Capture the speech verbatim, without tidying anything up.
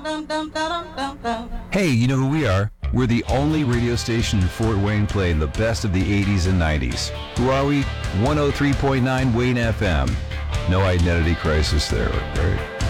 Hey, you know who we are? We're the only radio station in Fort Wayne playing the best of the eighties and nineties. Who are we? one oh three point nine Wayne F M. No identity crisis there, right?